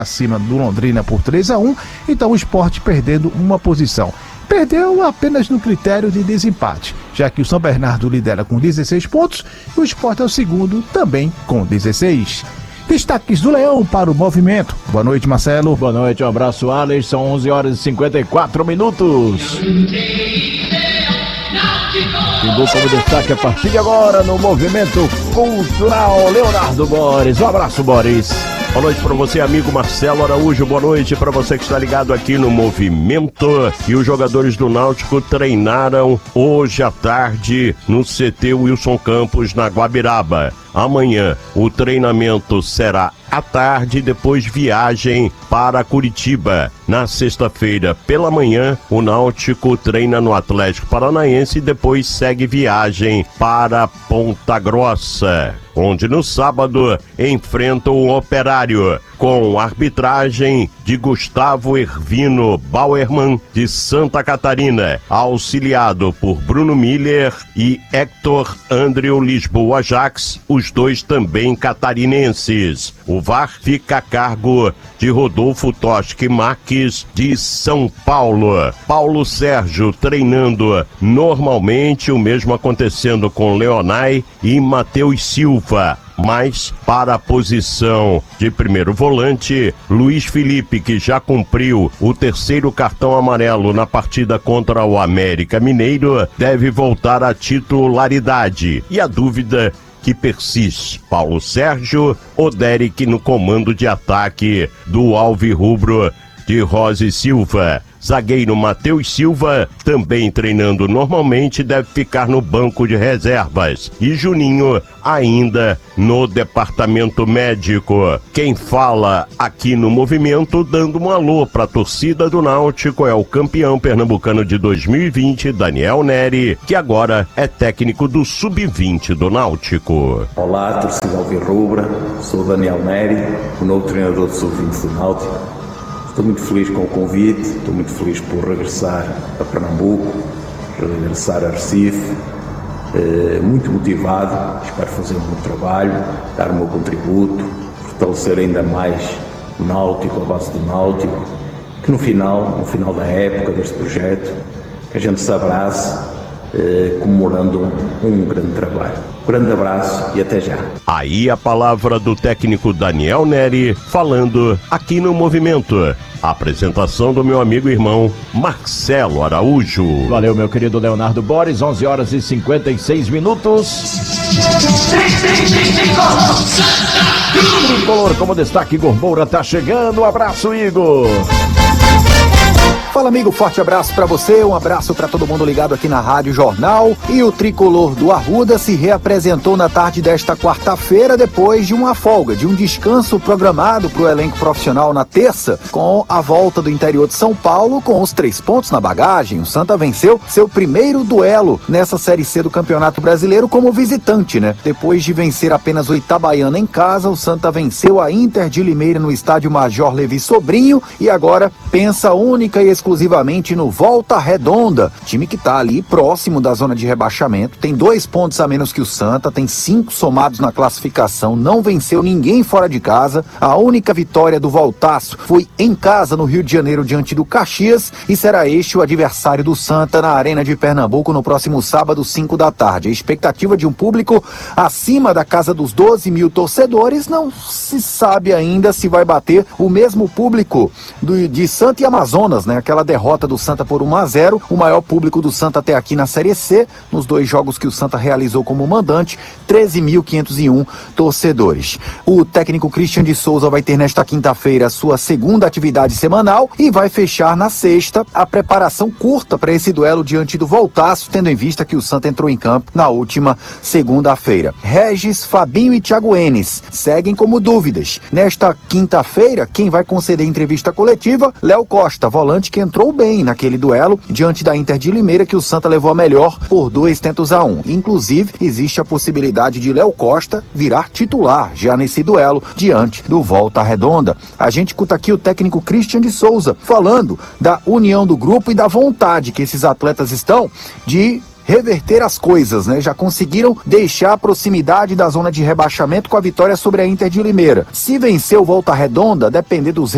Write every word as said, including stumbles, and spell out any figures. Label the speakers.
Speaker 1: acima do Londrina por três a um, então o Sport perdendo uma posição. Perdeu apenas no critério de desempate, já que o São Bernardo lidera com dezesseis pontos e o Sport é o segundo também com dezesseis. Destaques do Leão para o movimento. Boa noite, Marcelo.
Speaker 2: Boa noite, um abraço, Alex. São onze horas e cinquenta e quatro minutos. Chegou como destaque a partir de agora no Movimento Cultural, Leonardo Boris. Um abraço, Boris.
Speaker 3: Boa noite para você, amigo Marcelo Araújo. Boa noite para você que está ligado aqui no Movimento. E os jogadores do Náutico treinaram hoje à tarde no C T Wilson Campos, na Guabiraba. Amanhã o treinamento será à tarde, depois viagem para Curitiba. Na sexta-feira, pela manhã, o Náutico treina no Atlético Paranaense e depois segue viagem para Ponta Grossa, onde no sábado enfrenta o Operário, com arbitragem de Gustavo Hervino Bauerman, de Santa Catarina, auxiliado por Bruno Miller e Hector Andreu Lisboa Jax, os dois também catarinenses. O V A R fica a cargo de Rodolfo Toschi Marques, de São Paulo. Paulo Sérgio treinando normalmente, o mesmo acontecendo com Leonai e Matheus Silva. Mas para a posição de primeiro volante, Luiz Felipe, que já cumpriu o terceiro cartão amarelo na partida contra o América Mineiro, deve voltar à titularidade. E a dúvida que persiste: Paulo Sérgio ou Derek no comando de ataque do Alvirrubro de Rose Silva. Zagueiro Matheus Silva, também treinando normalmente, deve ficar no banco de reservas. E Juninho ainda no departamento médico. Quem fala aqui no Movimento, dando um alô para a torcida do Náutico, é o campeão pernambucano de dois mil e vinte, Daniel Neri, que agora é técnico do sub vinte do Náutico.
Speaker 4: Olá, torcida alvirrubra, sou o Daniel Neri, o novo treinador do sub vinte do Náutico. Estou muito feliz com o convite, estou muito feliz por regressar a Pernambuco, regressar a Recife, eh, muito motivado, espero fazer um bom trabalho, dar o meu contributo, fortalecer ainda mais o Náutico, a base do Náutico, que no final, no final da época deste projeto, que a gente se abrace, eh, comemorando um, um grande trabalho. Grande abraço e até já.
Speaker 3: Aí a palavra do técnico Daniel Neri, falando aqui no Movimento. A apresentação do meu amigo e irmão Marcelo Araújo.
Speaker 2: Valeu, meu querido Leonardo Boris. onze horas e cinquenta e seis minutos. Tricolor como destaque, Igor Moura tá chegando. Um abraço, Igor.
Speaker 5: Fala, amigo, forte abraço pra você, um abraço pra todo mundo ligado aqui na Rádio Jornal. E o Tricolor do Arruda se reapresentou na tarde desta quarta-feira depois de uma folga, de um descanso programado pro elenco profissional na terça, com a volta do interior de São Paulo com os três pontos na bagagem. O Santa venceu seu primeiro duelo nessa Série C do Campeonato Brasileiro como visitante, né? Depois de vencer apenas o Itabaiana em casa, o Santa venceu a Inter de Limeira no estádio Major Levi Sobrinho e agora pensa única e exclusivamente no Volta Redonda, time que está ali próximo da zona de rebaixamento, tem dois pontos a menos que o Santa, tem cinco somados na classificação, não venceu ninguém fora de casa, a única vitória do Voltaço foi em casa no Rio de Janeiro diante do Caxias e será este o adversário do Santa na Arena de Pernambuco no próximo sábado, cinco da tarde. A expectativa de um público acima da casa dos doze mil torcedores, não se sabe ainda se vai bater o mesmo público do, de Santa e Amazonas, né? Aquela derrota do Santa por um a zero, o maior público do Santa até aqui na Série C, nos dois jogos que o Santa realizou como mandante, treze mil quinhentos e um torcedores. O técnico Christian de Souza vai ter nesta quinta-feira sua segunda atividade semanal e vai fechar na sexta a preparação curta para esse duelo diante do Voltaço, tendo em vista que o Santa entrou em campo na última segunda-feira. Regis, Fabinho e Thiago Enes seguem como dúvidas. Nesta quinta-feira, quem vai conceder entrevista coletiva? Léo Costa, volante que entrou bem naquele duelo diante da Inter de Limeira, que o Santa levou a melhor por dois tentos a um. Inclusive, existe a possibilidade de Léo Costa virar titular já nesse duelo diante do Volta Redonda. A gente escuta aqui o técnico Christian de Souza falando da união do grupo e da vontade que esses atletas estão de reverter as coisas, né? Já conseguiram deixar a proximidade da zona de rebaixamento com a vitória sobre a Inter de Limeira. Se vencer o Volta Redonda, depender dos